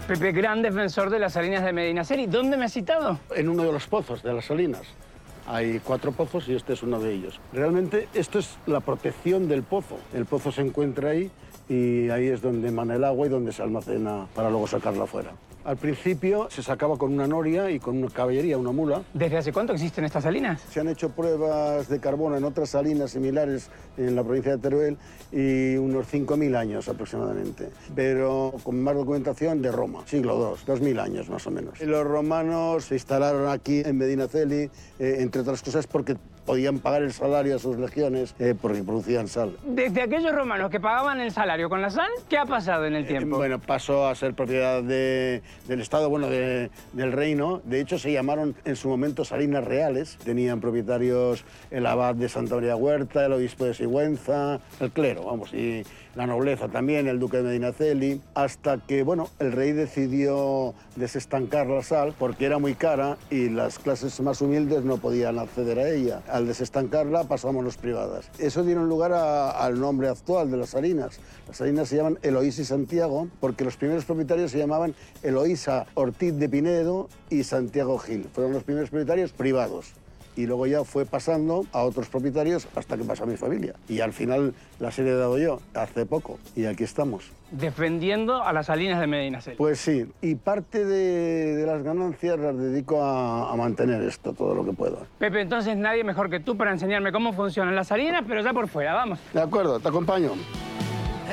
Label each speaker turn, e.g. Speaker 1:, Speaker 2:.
Speaker 1: Pepe, gran defensor de las salinas de Medinaceli. ¿Dónde me has citado?
Speaker 2: En uno de los pozos de las salinas. Hay 4 pozos y este es uno de ellos. Realmente esto es la protección del pozo. El pozo se encuentra ahí y ahí es donde emana el agua y donde se almacena para luego sacarla afuera. Al principio se sacaba con una noria y con una caballería, una mula.
Speaker 1: ¿Desde hace cuánto existen estas salinas?
Speaker 2: Se han hecho pruebas de carbono en otras salinas similares en la provincia de Teruel y unos 5.000 años aproximadamente. Pero con más documentación de Roma, siglo II, 2.000 años más o menos. Los romanos se instalaron aquí en Medinaceli, entre otras cosas porque podían pagar el salario a sus legiones porque producían sal.
Speaker 1: Desde aquellos romanos que pagaban el salario con la sal, ¿qué ha pasado en el tiempo?
Speaker 2: Bueno, pasó a ser propiedad del Estado, bueno, del reino. De hecho, se llamaron en su momento salinas reales. Tenían propietarios el abad de Santa María Huerta, el obispo de Sigüenza, el clero, vamos, y la nobleza también, el duque de Medinaceli, hasta que, bueno, el rey decidió desestancar la sal porque era muy cara y las clases más humildes no podían acceder a ella. Al desestancarla pasó a manos privadas. Eso dieron lugar al nombre actual de las salinas. Las salinas se llaman Eloísa y Santiago porque los primeros propietarios se llamaban Eloísa Ortiz de Pinedo y Santiago Gil. Fueron los primeros propietarios privados. Y luego ya fue pasando a otros propietarios hasta que pasó a mi familia. Y al final las he heredado yo, hace poco, y aquí estamos.
Speaker 1: Defendiendo a las salinas de Medinaceli.
Speaker 2: Pues sí, y parte de las ganancias las dedico a mantener esto, todo lo que puedo.
Speaker 1: Pepe, entonces nadie mejor que tú para enseñarme cómo funcionan las salinas, pero ya por fuera, vamos.
Speaker 2: De acuerdo, te acompaño.